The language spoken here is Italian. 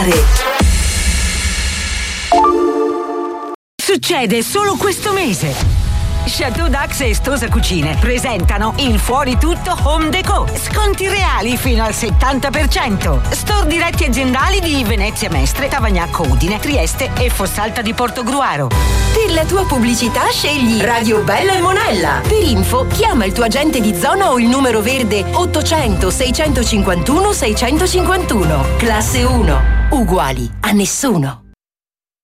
Succede solo questo mese. Chateau Dax e Stosa Cucine presentano il Fuori Tutto Home Déco. Sconti reali fino al 70%. Store diretti aziendali di Venezia Mestre, Tavagnacco Udine, Trieste e Fossalta di Portogruaro. Per la tua pubblicità scegli Radio Bella e Monella. Per info chiama il tuo agente di zona o il numero verde 800 651 651. Classe 1. Uguali a nessuno.